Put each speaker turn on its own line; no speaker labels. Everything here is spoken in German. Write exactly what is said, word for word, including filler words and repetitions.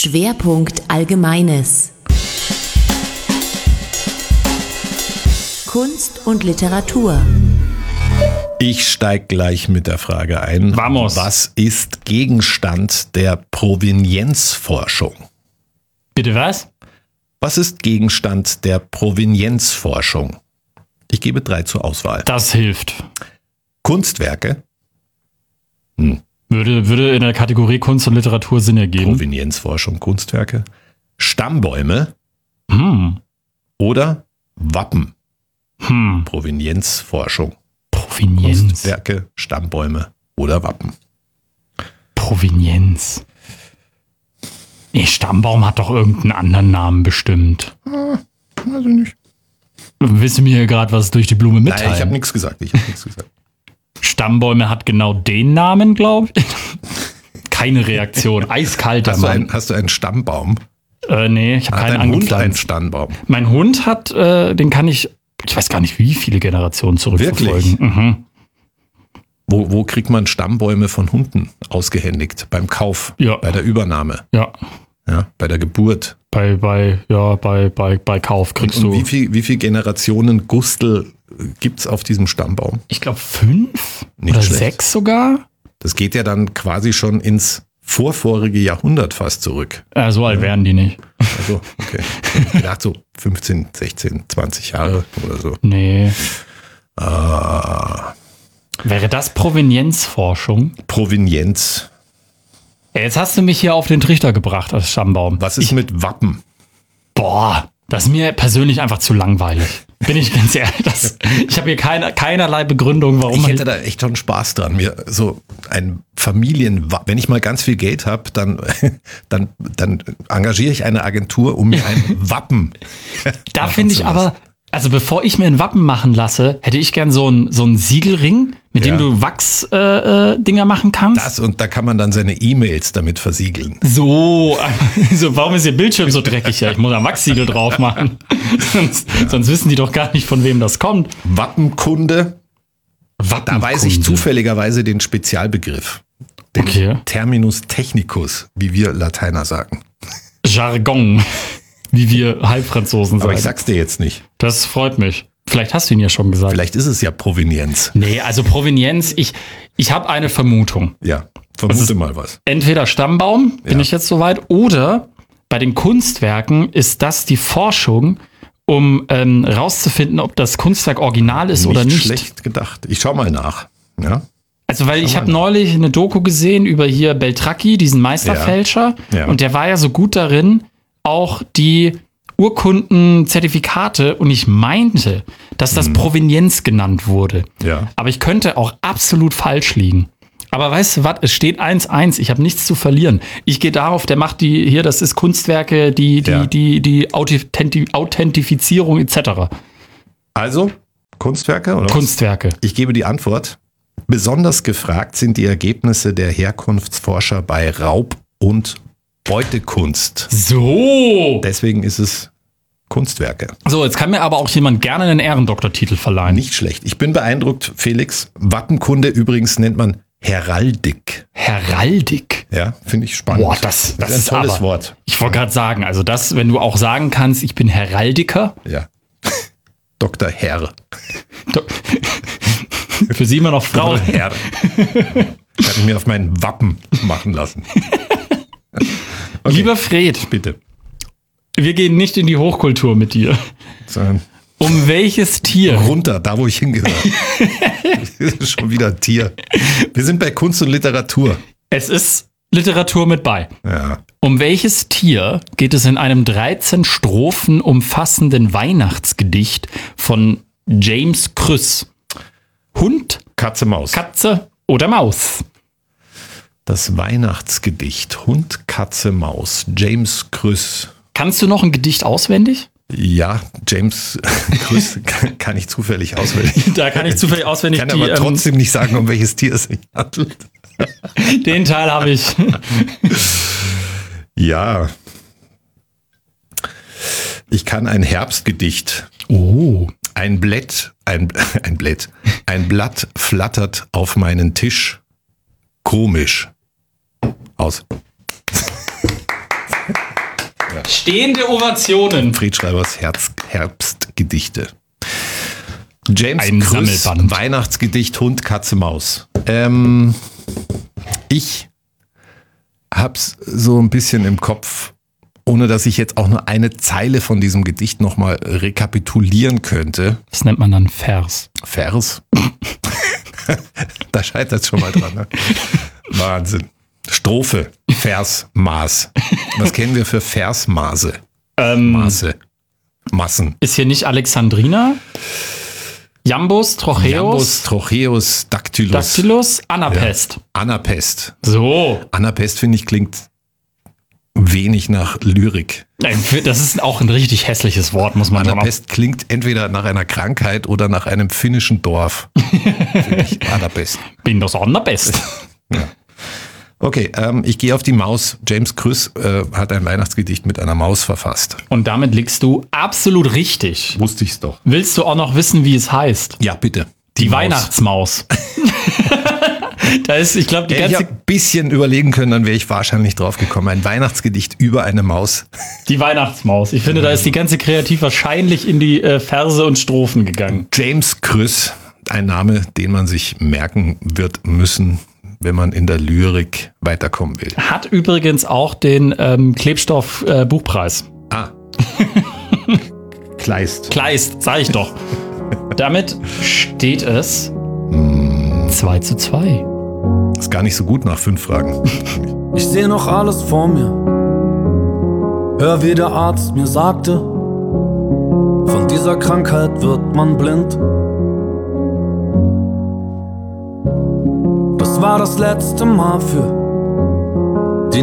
Schwerpunkt Allgemeines. Kunst und Literatur.
Ich steige gleich mit der Frage ein.
Vamos.
Was ist Gegenstand der Provenienzforschung?
Bitte was?
Was ist Gegenstand der Provenienzforschung? Ich gebe drei zur Auswahl.
Das hilft.
Kunstwerke.
Hm. Würde, würde in der Kategorie Kunst und Literatur Sinn ergeben.
Provenienzforschung, Kunstwerke. Stammbäume.
Hm.
Oder Wappen.
Hm.
Provenienzforschung.
Provenienz.
Kunstwerke, Stammbäume oder Wappen.
Provenienz. Nee, Stammbaum hat doch irgendeinen anderen Namen bestimmt.
Ah, also nicht.
Willst du mir hier gerade was durch die Blume mitteilen?
Nein, ich habe nichts gesagt. Ich habe nichts gesagt.
Stammbäume hat genau den Namen, glaube ich. Keine Reaktion. Eiskalter
Hast du,
Mann.
ein, hast du einen Stammbaum?
Äh, nee, ich habe
Hat
keinen
dein Hund
angepflanzt.
einen Stammbaum?
Mein Hund hat, äh, den kann ich, ich weiß gar nicht, wie viele Generationen zurückverfolgen.
Wirklich?
Mhm.
Wo, wo kriegt man Stammbäume von Hunden ausgehändigt? Beim Kauf,
Ja.
bei der Übernahme,
Ja,
ja, bei der Geburt.
bei, bei, ja, bei, bei, bei Kauf kriegst
Und
du,
wie viel, wie viel Generationen Gustel gibt's auf diesem Stammbaum?
ich glaube, fünf
Nicht
oder
schlecht.
sechs sogar.
Das geht ja dann quasi schon ins vorvorige Jahrhundert fast zurück.
Äh, so alt werden die nicht.
Also, okay. Ich gedacht so fünfzehn, sechzehn, zwanzig Jahre oder so.
Nee.
Ah,
Wäre das Provenienzforschung?
Provenienz.
Ja, jetzt hast du mich hier auf den Trichter gebracht als Stammbaum.
Was ist
ich,
mit Wappen?
Boah, das ist mir persönlich einfach zu langweilig. Bin ich ganz ehrlich. Das, ich habe hier keine, keinerlei Begründung, warum
Ich
man.
hätte da echt schon Spaß dran, mir so ein Familienwappen, wenn ich mal ganz viel Geld habe, dann, dann, dann engagiere ich eine Agentur, um mir ein Wappen
Da
machen
finde
zu
ich
lassen.
aber, also bevor ich mir ein Wappen machen lasse, hätte ich gern so einen so einen Siegelring, mit
Ja.
dem du Wachsdinger äh, Dinger machen kannst.
Das und da kann man dann seine E-Mails damit versiegeln.
So, so, warum ist Ihr Bildschirm so dreckig? Ja, ich muss ein Wachssiegel drauf machen. sonst, sonst wissen die doch gar nicht, von wem das kommt.
Wappenkunde, da weiß ich
Wappenkunde.
zufälligerweise den Spezialbegriff. Den
Okay.
Terminus technicus, wie wir Lateiner sagen.
Jargon, wie wir Halbfranzosen
Aber
sagen.
ich sag's dir jetzt nicht.
Das freut mich. Vielleicht hast du ihn ja schon gesagt.
Vielleicht ist es ja Provenienz.
Nee, also Provenienz, ich, ich habe eine Vermutung.
Ja,
Das
vermute
ist-
mal was.
Entweder Stammbaum, bin
Ja.
ich jetzt soweit, oder bei den Kunstwerken ist das die Forschung, um ähm, rauszufinden, ob das Kunstwerk original ist oder nicht.
Schlecht gedacht. Ich schau mal nach. Ja.
Also, weil ich
Schau
habe
mal.
neulich eine Doku gesehen über hier Beltracchi, diesen Meisterfälscher,
Ja. Ja.
und der war ja so gut darin, auch die Urkunden, Zertifikate, und ich meinte, dass das Provenienz genannt wurde.
Mhm. Ja.
Aber ich könnte auch absolut falsch liegen. Aber weißt du was, es steht eins eins, ich habe nichts zu verlieren. Ich gehe darauf, der macht die hier, das ist Kunstwerke, die, die,
Ja.
die, die Authenti- Authentifizierung et cetera.
Also, Kunstwerke oder was?
Kunstwerke.
Ich gebe die Antwort. Besonders gefragt sind die Ergebnisse der Herkunftsforscher bei Raub- und Beutekunst.
So.
Deswegen ist es Kunstwerke.
So, jetzt kann mir aber auch jemand gerne einen Ehrendoktortitel verleihen.
Nicht schlecht. Ich bin beeindruckt, Felix. Wappenkunde übrigens nennt man Heraldik.
Heraldik.
Ja, finde ich spannend.
Boah, das, das
ist ein
ist
tolles
aber,
Wort.
Ich wollte gerade sagen, also das, wenn du auch sagen kannst, ich bin Heraldiker,
Ja. Doktor Herr.
für sie immer noch Frau.
Herr. Kann ich mir auf meinen Wappen machen lassen. Okay.
Lieber Fred,
Bitte.
wir gehen nicht in die Hochkultur mit dir.
So,
Um welches Tier?
runter, da wo ich hingehöre. Das ist schon wieder ein Tier. Wir sind bei Kunst und Literatur.
Es ist Literatur mit bei.
Ja.
Um welches Tier geht es in einem dreizehn Strophen umfassenden Weihnachtsgedicht von James Krüss? Hund,
Katze, Maus.
Katze oder Maus?
Das Weihnachtsgedicht. Hund, Katze, Maus. James Krüss.
Kannst du noch ein Gedicht auswendig?
Ja, James Krüss kann, kann ich zufällig auswählen.
Da kann ich zufällig auswendig
Ich kann
die,
aber
ähm,
trotzdem nicht sagen, um welches Tier es sich handelt.
den Teil habe ich.
Ja. Ich kann ein Herbstgedicht.
Oh.
Ein Blatt, ein, ein Blatt, ein Blatt flattert auf meinen Tisch. Komisch. Aus.
Stehende Ovationen.
Fried Schreibers Herz, Herbstgedichte. James
Ein
Krüss,
Sammelband.
Weihnachtsgedicht Hund, Katze, Maus. Ähm, ich hab's so ein bisschen im Kopf, ohne dass ich jetzt auch nur eine Zeile von diesem Gedicht nochmal rekapitulieren könnte.
Das nennt man dann Vers.
Vers? Da scheitert es schon mal dran. Ne? Wahnsinn. Strophe, Vers, Maß. Was kennen wir für Versmaße?
Ähm,
Maße. Massen.
Ist hier nicht Alexandrina? Jambus, Trocheus,
Jambus, Trocheus, Dactylus.
Dactylus, Anapest.
Ja. Anapest.
So.
Anapest, finde ich, klingt wenig nach Lyrik.
Das ist auch ein richtig hässliches Wort, muss man sagen.
Anapest klingt entweder nach einer Krankheit oder nach einem finnischen Dorf. ich, Anapest.
Bin das Anapest.
Ja. Okay, ähm, ich gehe auf die Maus. James Krüss äh, hat ein Weihnachtsgedicht mit einer Maus verfasst.
Und damit liegst du absolut richtig.
Wusste ich's doch.
Willst du auch noch wissen, wie es heißt?
Ja, bitte.
Die,
Die Maus.
Weihnachtsmaus. Da ist, ich glaube, die
Hätte ich
ganze...
ein bisschen überlegen können, dann wäre ich wahrscheinlich drauf gekommen. Ein Weihnachtsgedicht über eine Maus.
Die Weihnachtsmaus. Ich finde, da ist die ganze Kreativ wahrscheinlich in die äh, Verse und Strophen gegangen.
James Krüss, ein Name, den man sich merken wird müssen, wenn man in der Lyrik weiterkommen will.
Hat übrigens auch den ähm, Klebstoff-Buchpreis.
Äh, ah. Kleist.
Kleist, sag ich doch. Damit steht es zwei zu zwei.
Ist gar nicht so gut nach fünf Fragen.
Ich sehe noch alles vor mir. Hör, wie der Arzt mir sagte, von dieser Krankheit wird man blind. Das war das letzte Mal für